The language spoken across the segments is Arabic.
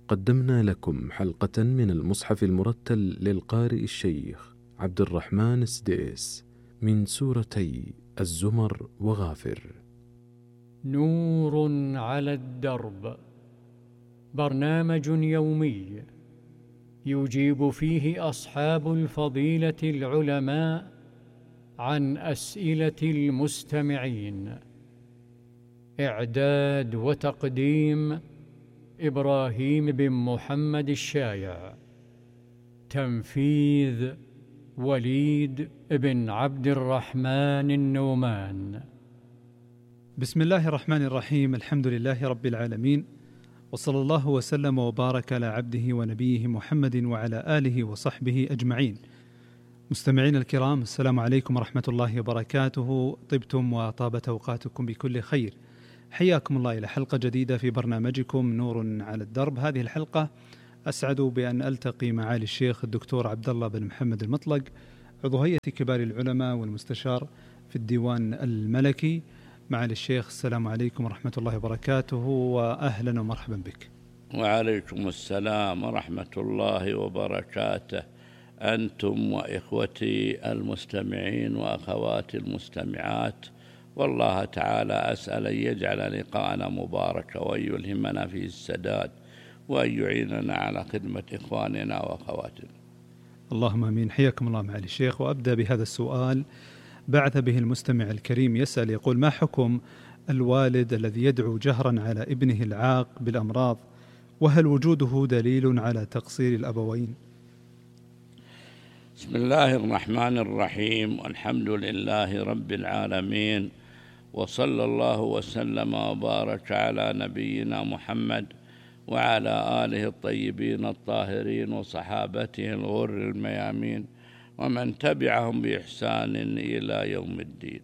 قدمنا لكم حلقة من المصحف المرتل للقارئ الشيخ عبد الرحمن السديس من سورتي الزمر وغافر. نور على الدرب، برنامج يومي يجيب فيه أصحاب الفضيلة العلماء عن أسئلة المستمعين. إعداد وتقديم إبراهيم بن محمد الشايع. تنفيذ وليد بن عبد الرحمن النومان. بسم الله الرحمن الرحيم. الحمد لله رب العالمين، وصلى الله وسلم وبارك على عبده ونبيه محمد وعلى آله وصحبه أجمعين. مستمعين الكرام، السلام عليكم ورحمة الله وبركاته. طبتم وطابت أوقاتكم بكل خير. حياكم الله إلى حلقة جديدة في برنامجكم نور على الدرب. هذه الحلقة أسعد بأن ألتقي معالي الشيخ الدكتور عبد الله بن محمد المطلق، عضو هيئة كبار العلماء والمستشار في الديوان الملكي. معالي الشيخ، السلام عليكم ورحمة الله وبركاته، وأهلا ومرحبا بك. وعليكم السلام ورحمة الله وبركاته، أنتم وإخوتي المستمعين وأخواتي المستمعات. والله تعالى أسأل أن يجعل لقاءنا مباركا، وأن يلهمنا فيه السداد، وأن يعيننا على خدمة إخواننا وأخواتنا. اللهم آمين. حياكم الله معالي الشيخ. وأبدأ بهذا السؤال بعث به المستمع الكريم، يسأل يقول: ما حكم الوالد الذي يدعو جهرا على ابنه العاق بالأمراض، وهل وجوده دليل على تقصير الأبوين؟ بسم الله الرحمن الرحيم، والحمد لله رب العالمين، وصلى الله وسلم وبارك على نبينا محمد وعلى آله الطيبين الطاهرين وصحابته الغر الميامين ومن تبعهم بإحسان إلى يوم الدين.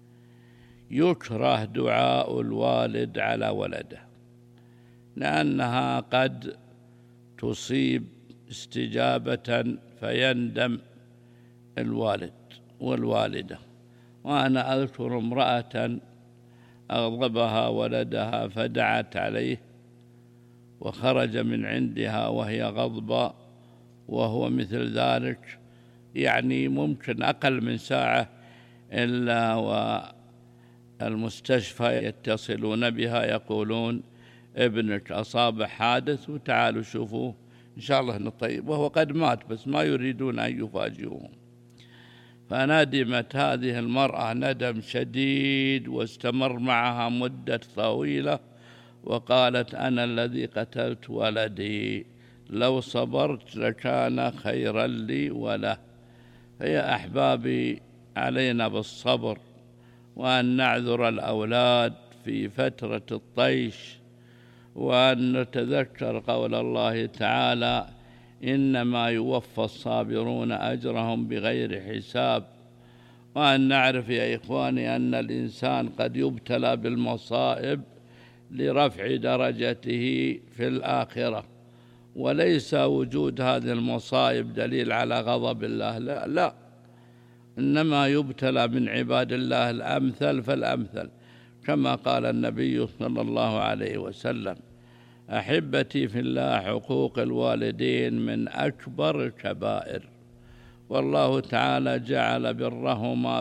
يكره دعاء الوالد على ولده، لأنها قد تصيب استجابة فيندم الوالد والوالدة. وأنا أذكر امرأة أغضبها ولدها فدعت عليه، وخرج من عندها وهي غضبة وهو مثل ذلك، يعني ممكن أقل من ساعة إلا والمستشفى يتصلون بها يقولون ابنك أصاب حادث وتعالوا شوفوه إن شاء الله نطيب، وهو قد مات بس ما يريدون أن يفاجئوهم. فندمت هذه المرأة ندم شديد، واستمر معها مدة طويلة، وقالت: أنا الذي قتلت ولدي، لو صبرت لكان خيرا لي وله. فيا أحبابي، علينا بالصبر، وأن نعذر الأولاد في فترة الطيش، وأن نتذكر قول الله تعالى: إنما يوفى الصابرون أجرهم بغير حساب. وأن نعرف يا إخواني أن الإنسان قد يبتلى بالمصائب لرفع درجته في الآخرة، وليس وجود هذه المصائب دليل على غضب الله، لا، إنما يبتلى من عباد الله الأمثل فالأمثل، كما قال النبي صلى الله عليه وسلم: أحبتي في الله، حقوق الوالدين من أكبر الكبائر، والله تعالى جعل برهما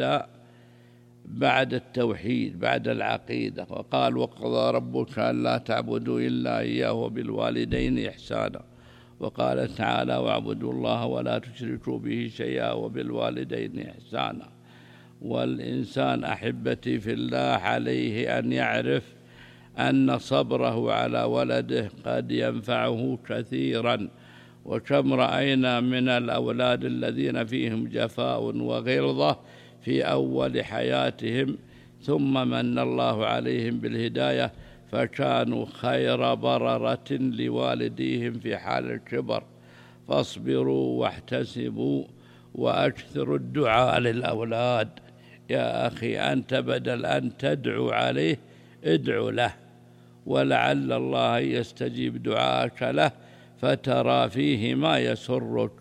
بعد التوحيد، بعد العقيدة، وقال: وقضى ربك ألا تعبدوا إلا إياه وبالوالدين إحسانا. وقال تعالى: واعبدوا الله ولا تشركوا به شيئا وبالوالدين إحسانا. والإنسان أحبتي في الله عليه أن يعرف أن صبره على ولده قد ينفعه كثيرا. وكم رأينا من الأولاد الذين فيهم جفاء وغلظة في أول حياتهم، ثم من الله عليهم بالهداية فكانوا خير بررة لوالديهم في حال الكبر. فاصبروا واحتسبوا وأكثروا الدعاء للأولاد. يا أخي، أنت بدل أن تدعو عليه ادعو له، ولعل الله يستجيب دعاءك له فترى فيه ما يسرك.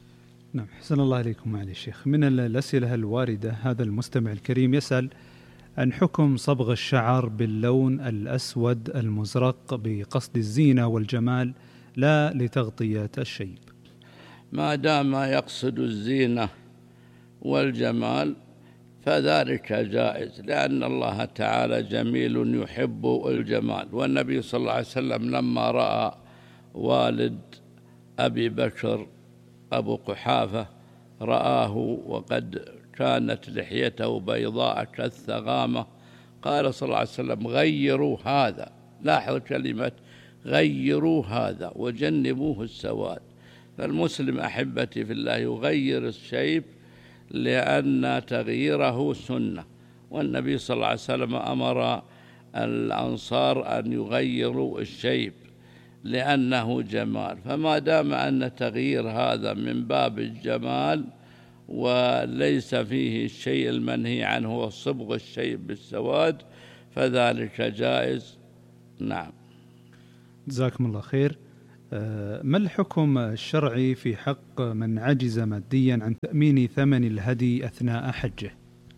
نعم، حسن الله عليكم معالي الشيخ. من الأسئلة الواردة، هذا المستمع الكريم يسأل: عن حكم صبغ الشعر باللون الأسود المزرق بقصد الزينة والجمال لا لتغطية الشيب. ما دام يقصد الزينة والجمال فذلك جائز، لأن الله تعالى جميل يحب الجمال. والنبي صلى الله عليه وسلم لما رأى والد أبي بكر أبو قحافة رآه وقد كانت لحيته بيضاء كالثغامة، قال صلى الله عليه وسلم: غيروا هذا. لاحظ كلمة غيروا هذا وجنبوه السواد. فالمسلم أحبتي في الله يغير الشيب لأن تغييره سنة، والنبي صلى الله عليه وسلم أمر الأنصار أن يغيروا الشيب لأنه جمال. فما دام أن تغيير هذا من باب الجمال وليس فيه الشيء المنهي عنه وصبغ الشيء بالسواد فذلك جائز. نعم. جزاكم الله خير. ما الحكم الشرعي في حق من عجز ماديا عن تأمين ثمن الهدي أثناء حجه؟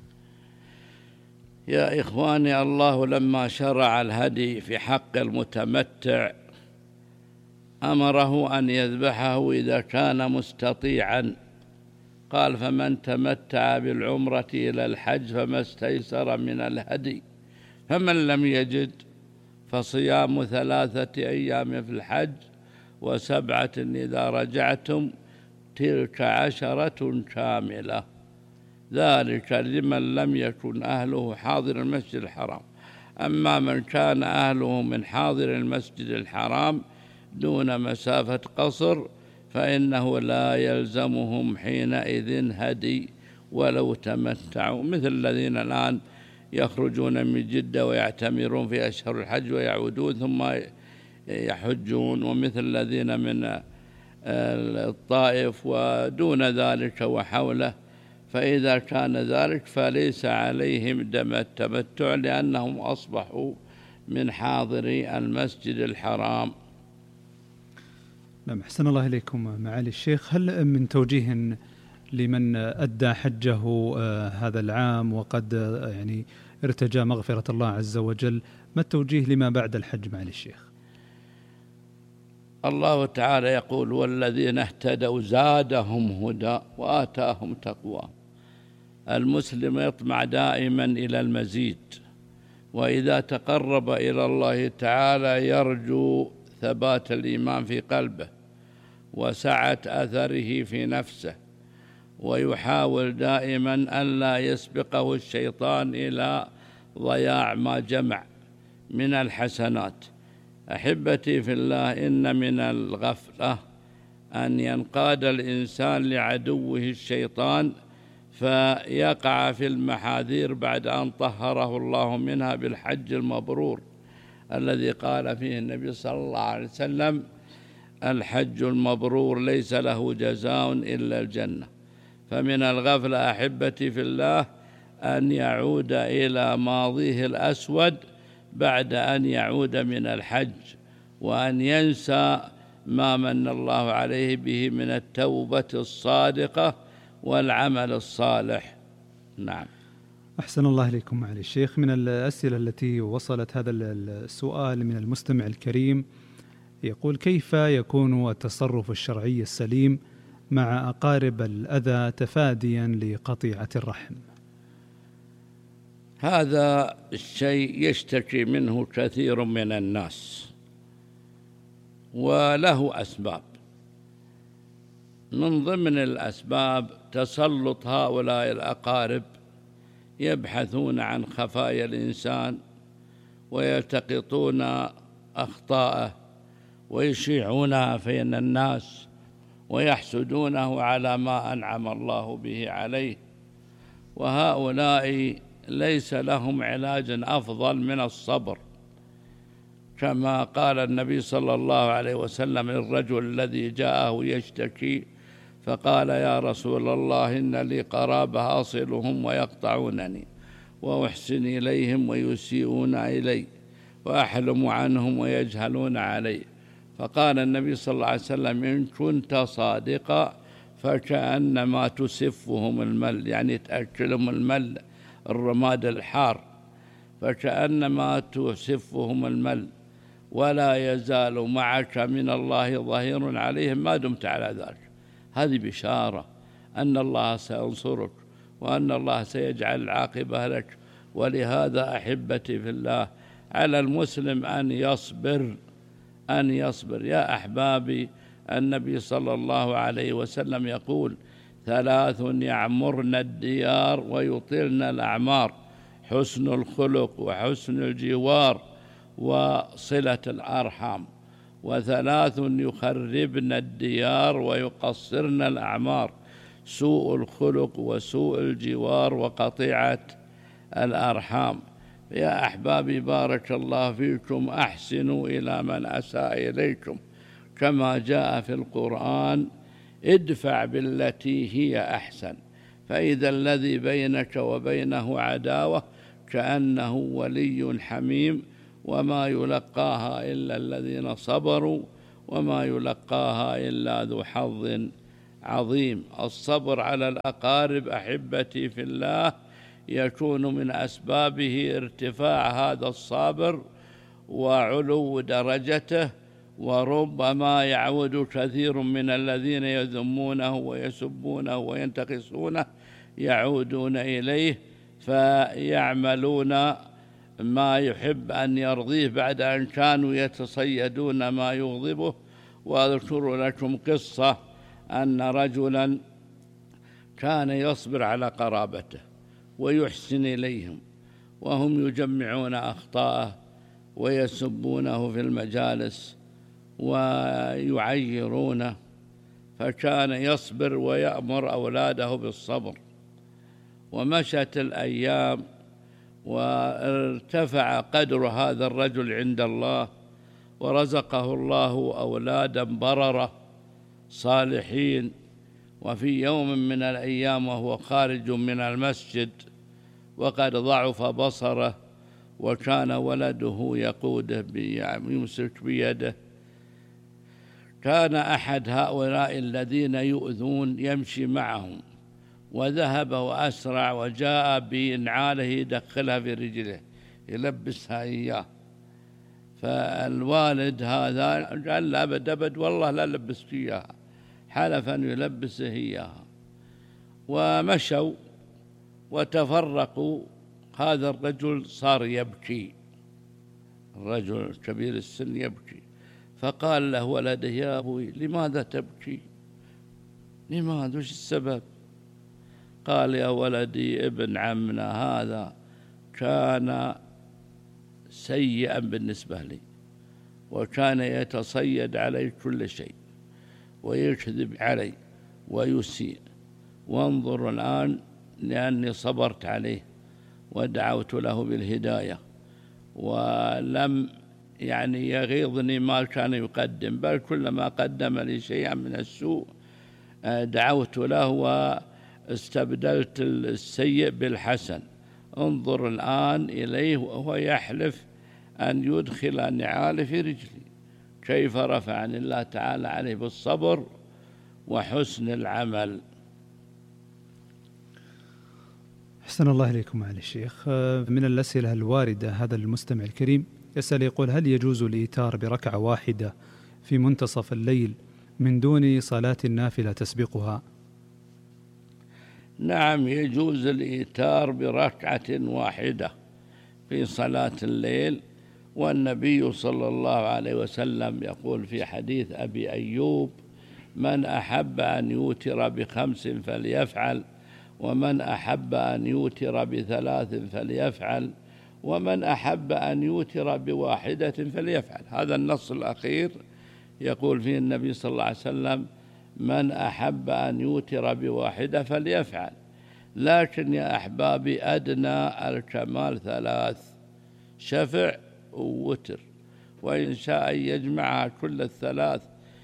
يا إخواني، الله لما شرع الهدي في حق المتمتع أمره أن يذبحه إذا كان مستطيعا. قال: فمن تمتع بالعمرة إلى الحج فما استيسر من الهدي، فمن لم يجد فصيام 3 أيام في الحج و7 إذا رجعتم تلك 10 كاملة، ذلك لمن لم يكن أهله حاضر المسجد الحرام. أما من كان أهله من حاضر المسجد الحرام دون مسافة قصر فإنه لا يلزمهم حينئذ هدي ولو تمتعوا، مثل الذين الآن يخرجون من جدة ويعتمرون في أشهر الحج ويعودون ثم يحجون، ومثل الذين من الطائف ودون ذلك وحوله. فإذا كان ذلك فليس عليهم دم التمتع لأنهم أصبحوا من حاضري المسجد الحرام. نعم، أحسن الله إليكم معالي الشيخ. هل من توجيه لمن أدى حجه هذا العام وقد يعني ارتجى مغفرة الله عز وجل، ما التوجيه لما بعد الحج معالي الشيخ؟ الله تعالى يقول: والذين اهتدوا زادهم هدى وآتاهم تقوى. المسلم يطمع دائما إلى المزيد، وإذا تقرب إلى الله تعالى يرجو ثبات الإيمان في قلبه وسعة أثره في نفسه، ويحاول دائما ألا يسبقه الشيطان إلى ضياع ما جمع من الحسنات. أحبتي في الله، إن من الغفلة أن ينقاد الإنسان لعدوه الشيطان فيقع في المحاذير بعد أن طهره الله منها بالحج المبرور الذي قال فيه النبي صلى الله عليه وسلم: الحج المبرور ليس له جزاء إلا الجنة. فمن الغفلة أحبتي في الله أن يعود إلى ماضيه الأسود بعد أن يعود من الحج، وأن ينسى ما من الله عليه به من التوبة الصادقة والعمل الصالح. نعم. أحسن الله إليكم معالي الشيخ. من الأسئلة التي وصلت هذا السؤال من المستمع الكريم يقول: كيف يكون التصرف الشرعي السليم مع أقارب الأذى تفاديا لقطيعة الرحم؟ هذا الشيء يشتكي منه كثير من الناس وله أسباب. من ضمن الأسباب تسلط هؤلاء الأقارب، يبحثون عن خفايا الإنسان ويلتقطون أخطاءه ويشيعونها بين الناس ويحسدونه على ما أنعم الله به عليه. وهؤلاء ليس لهم علاج أفضل من الصبر، كما قال النبي صلى الله عليه وسلم للرجل الذي جاءه يشتكي فقال: يا رسول الله، إن لي قرابة أصلهم ويقطعونني وأحسن إليهم ويسيئون إلي وأحلم عنهم ويجهلون علي. فقال النبي صلى الله عليه وسلم: إن كنت صادقا فكأنما تسفهم المل، يعني تأكلهم المل الرماد الحار، فكأنما تسفهم المل، ولا يزال معك من الله ظهير عليهم ما دمت على ذلك. هذه بشارة أن الله سينصرك وأن الله سيجعل العاقبة لك. ولهذا أحبتي في الله على المسلم أن يصبر. يا أحبابي، النبي صلى الله عليه وسلم يقول: 3 يعمرن الديار ويطيلن الأعمار: حسن الخلق وحسن الجوار وصلة الأرحام. 3 يخربن الديار ويقصرن الأعمار: سوء الخلق وسوء الجوار وقطيعة الأرحام. يا أحبابي، بارك الله فيكم، أحسنوا إلى من أساء إليكم، كما جاء في القرآن: ادفع بالتي هي أحسن، فإذا الذي بينك وبينه عداوة كأنه ولي حميم، وما يلقاها إلا الذين صبروا وما يلقاها إلا ذو حظ عظيم. الصبر على الأقارب أحبتي في الله يكون من أسبابه ارتفاع هذا الصابر وعلو درجته، وربما يعود كثير من الذين يذمونه ويسبونه وينتقصونه يعودون إليه فيعملون ما يحب أن يرضيه بعد أن كانوا يتصيدون ما يغضبه. وأذكر لكم قصة أن رجلا كان يصبر على قرابته ويحسن إليهم، وهم يجمعون أخطاءه ويسبونه في المجالس ويعيرونه، فكان يصبر ويأمر أولاده بالصبر. ومشت الأيام وارتفع قدر هذا الرجل عند الله، ورزقه الله أولادا بررة صالحين. وفي يوم من الأيام وهو خارج من المسجد وقد ضعف بصره، وكان ولده يقوده يمسك بيده، كان أحد هؤلاء الذين يؤذون يمشي معهم، وذهب وأسرع وجاء بنعاله يدخلها في رجله يلبسها إياه. فالوالد هذا قال: لا أبد والله لا لبست إياها، حلف أن يلبسه إياها. ومشوا وتفرقوا. هذا الرجل صار يبكي، الرجل كبير السن يبكي، فقال له ولده: يا أبوي لماذا تبكي؟ لماذا؟ وش السبب؟ قال: يا ولدي، ابن عمنا هذا كان سيئا بالنسبة لي، وكان يتصيد علي كل شيء ويكذب علي ويسيء، وانظر الآن لأني صبرت عليه ودعوت له بالهداية، ولم يغيظني ما كان يقدم، بل كلما قدم لي شيئا من السوء دعوت له واستبدلت السيء بالحسن. انظر الآن إليه وهو يحلف أن يدخل نعال في رجلي. كيف رفعني الله تعالى عليه بالصبر وحسن العمل. أحسن الله إليكم معالي الشيخ. من الأسئلة الواردة هذا المستمع الكريم يسأل يقول: هل يجوز الإيتار بركعة واحدة في منتصف الليل من دون صلاة النافلة تسبقها؟ نعم، يجوز الإيتار بركعة واحدة في صلاة الليل. والنبي صلى الله عليه وسلم يقول في حديث أبي أيوب: من أحب أن يوتر ب5 فليفعل، ومن أحب أن يوتر ب3 فليفعل، ومن أحب أن يوتر ب1 فليفعل. هذا النص الأخير يقول فيه النبي صلى الله عليه وسلم: من أحب أن يوتر ب1 فليفعل. لكن يا أحبابي، أدنى الكمال 3: شفع ووتر. وإن شاء أن يجمعها كل ال3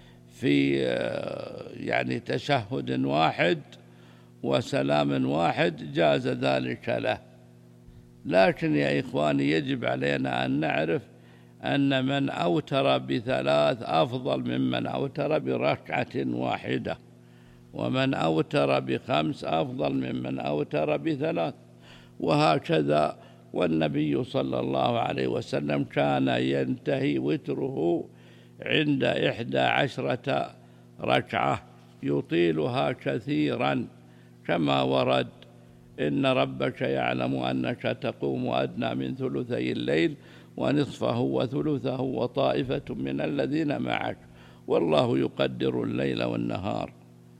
في تشهد واحد وسلام واحد جاز ذلك له. لكن يا إخواني، يجب علينا أن نعرف أن من أوتر ب3 أفضل ممن أوتر بركعة واحدة، ومن أوتر ب5 أفضل ممن أوتر ب3، وهكذا والنبي صلى الله عليه وسلم كان ينتهي وتره عند 11 ركعة يطيلها كثيرا، كما ورد: إن ربك يعلم أنك تقوم أدنى من ثلثي الليل ونصفه وثلثه وطائفة من الذين معك والله يقدر الليل والنهار.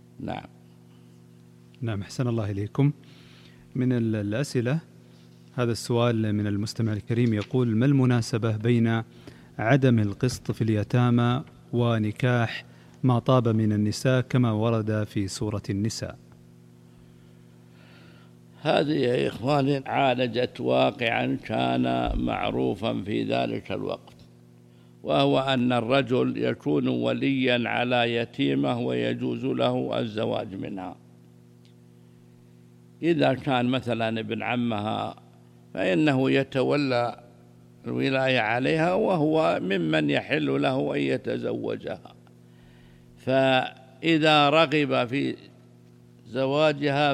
نعم، أحسن الله إليكم. من الأسئلة هذا السؤال من المستمع الكريم يقول: ما المناسبة بين عدم القسط في اليتامى ونكاح ما طاب من النساء كما ورد في سورة النساء؟ هذه يا إخواني عالجت واقعا كان معروفا في ذلك الوقت، وهو أن الرجل يكون وليا على يتيمة ويجوز له الزواج منها. إذا كان مثلا ابن عمها فإنه يتولى الولاية عليها وهو ممن يحل له أن يتزوجها، فإذا رغب في زواجها